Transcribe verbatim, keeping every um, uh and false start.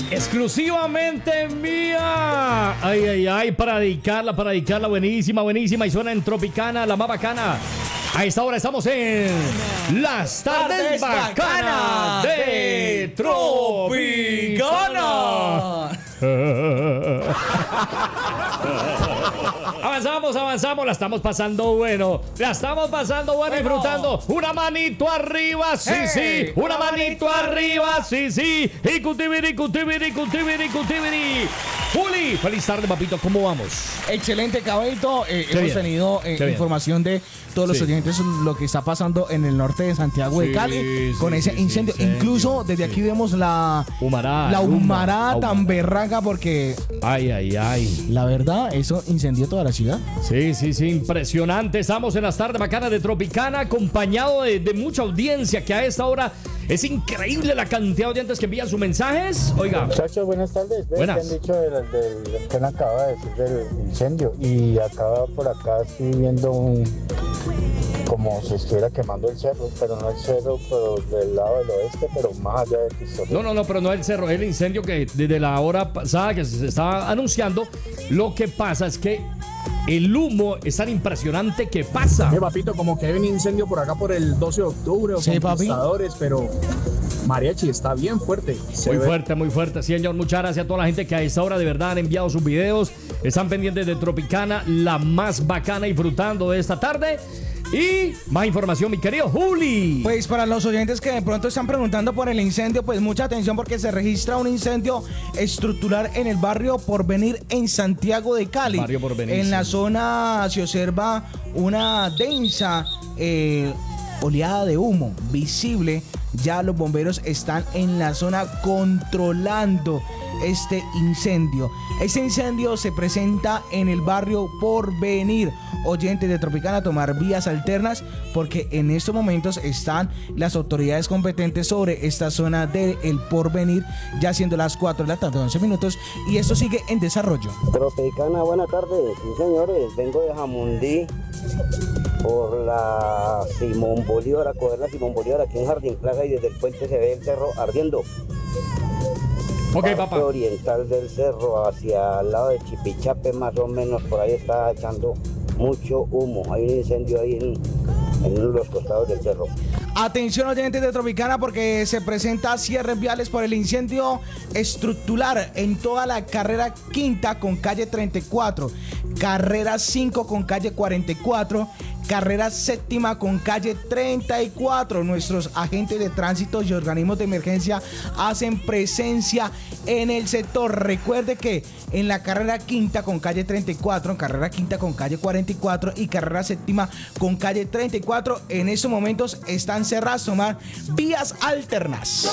Exclusivamente mía. Ay, ay, ay, para dedicarla, para dedicarla, buenísima, buenísima. Y suena en Tropicana, la más bacana. A esta hora estamos en Las Tardes Bacanas de Tropicana. Avanzamos, avanzamos, la estamos pasando bueno. La estamos pasando bueno, bueno. Disfrutando. Una manito arriba, sí, hey, sí. Una, una manito, manito arriba, sí, sí. Y cutibiri, cutibiri, cutibiri, cutibiri. Juli, feliz tarde, papito. ¿Cómo vamos? Excelente, Caballito. Eh, hemos bien. tenido eh, información de todos los sí. oyentes, lo que está pasando en el norte de Santiago sí, de Cali sí, con ese sí, incendio. Sí, Incluso desde sí. aquí vemos la humarada, la humarada Uma, tan Uma. berraca porque... Ay, ay, ay. La verdad, eso incendió toda la ciudad. Sí, sí, sí, impresionante. Estamos en las tardes bacanas de Tropicana, acompañado de, de mucha audiencia que a esta hora es increíble la cantidad de oyentes que envían sus mensajes. Oiga. Muchachos, buenas tardes. ¿Ves? Buenas. ¿Qué han dicho del, del, del que acaba de decir del incendio? Y acaba por acá estoy viendo un... como si estuviera quemando el cerro, pero no el cerro pero del lado del oeste, pero más allá de Cristo. No, no, no, pero no el cerro, es el incendio que desde la hora pasada que se estaba anunciando, lo que pasa es que el humo es tan impresionante que pasa. Eh, papito, como que hay un incendio por acá por el doce de octubre o sí, Conquistadores, papi. Pero mariachi está bien fuerte. Muy fuerte, muy fuerte, señor. Muchas gracias a toda la gente que a esta hora de verdad han enviado sus videos, están pendientes de Tropicana, la más bacana, disfrutando de esta tarde. Y más información, mi querido Juli. Pues para los oyentes que de pronto están preguntando por el incendio, pues mucha atención porque se registra un incendio estructural en el barrio Porvenir en Santiago de Cali. Barrio Porvenir, en sí. la zona se observa una densa eh, oleada de humo visible. Ya los bomberos están en la zona controlando este incendio. Este incendio se presenta en el barrio Porvenir. Oyentes de Tropicana, tomar vías alternas porque en estos momentos están las autoridades competentes sobre esta zona del Porvenir, ya siendo las cuatro de la tarde, once minutos, y esto sigue en desarrollo. Tropicana, buenas tardes. Sí, señores, vengo de Jamundí por la Simón Bolívar, a coger la Simón Bolívar aquí en Jardín Plaza y desde el puente se ve el cerro ardiendo. Ok, Parte papá. oriental del cerro hacia el lado de Chipichape, más o menos, por ahí está echando mucho humo. Hay un incendio ahí en, en los costados del cerro. Atención, oyentes de Tropicana, porque se presenta cierres viales por el incendio estructural en toda la carrera quinta con calle treinta y cuatro, carrera cinco con calle cuarenta y cuatro, carrera séptima con calle treinta y cuatro. Nuestros agentes de tránsito y organismos de emergencia hacen presencia en el sector. Recuerde que en la carrera quinta con calle treinta y cuatro, en carrera quinta con calle cuarenta y cuatro y carrera séptima con calle treinta y cuatro, en estos momentos están cerradas, tomar vías alternas.